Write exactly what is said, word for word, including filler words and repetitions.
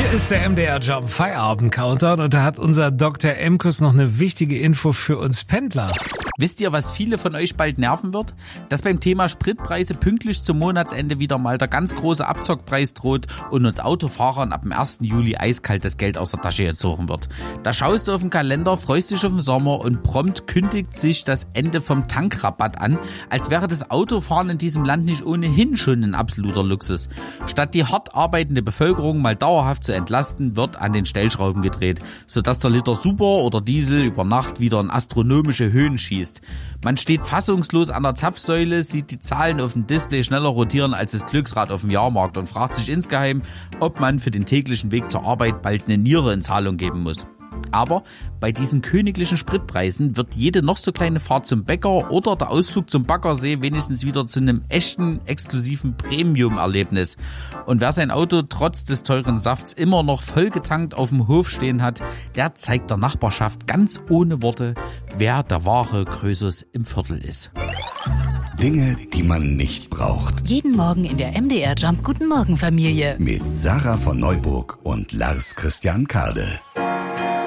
Hier ist der M D R Job Feierabend Countdown und da hat unser Doktor Emkus noch eine wichtige Info für uns Pendler. Wisst ihr, was viele von euch bald nerven wird? Dass beim Thema Spritpreise pünktlich zum Monatsende wieder mal der ganz große Abzockpreis droht und uns Autofahrern ab dem ersten Juli eiskalt das Geld aus der Tasche gezogen wird. Da schaust du auf den Kalender, freust dich auf den Sommer und prompt kündigt sich das Ende vom Tankrabatt an, als wäre das Autofahren in diesem Land nicht ohnehin schon ein absoluter Luxus. Statt die hart arbeitende Bevölkerung mal dauerhaft zu entlasten, wird an den Stellschrauben gedreht, sodass der Liter Super oder Diesel über Nacht wieder in astronomische Höhen schießt. Man steht fassungslos an der Zapfsäule, sieht die Zahlen auf dem Display schneller rotieren als das Glücksrad auf dem Jahrmarkt und fragt sich insgeheim, ob man für den täglichen Weg zur Arbeit bald eine Niere in Zahlung geben muss. Aber bei diesen königlichen Spritpreisen wird jede noch so kleine Fahrt zum Bäcker oder der Ausflug zum Baggersee wenigstens wieder zu einem echten, exklusiven Premium-Erlebnis. Und wer sein Auto trotz des teuren Safts immer noch vollgetankt auf dem Hof stehen hat, der zeigt der Nachbarschaft ganz ohne Worte, wer der wahre Krösus im Viertel ist. Dinge, die man nicht braucht. Jeden Morgen in der M D R Jump Guten Morgen Familie. Mit Sarah von Neuburg und Lars Christian Kade.